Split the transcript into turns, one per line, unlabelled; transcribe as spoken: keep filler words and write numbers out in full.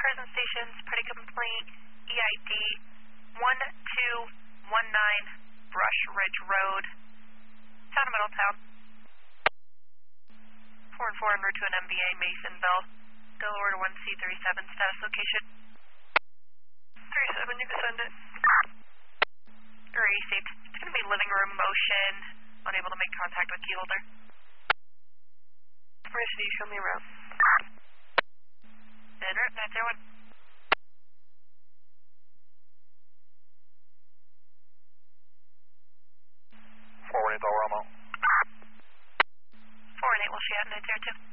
Crescent Stations, petty complaint, E I D one two one nine, Brush Ridge Road, Town of Middletown. four and four en route to an M V A, Masonville, Delaware to one C thirty-seven, status location. thirty-seven, you can send it. Received. It's going to be living room motion, unable to make contact with key holder. Where should you show me around? En route, nine zero one.
four one eight, Alamo.
four one eight, will she have nine zero two?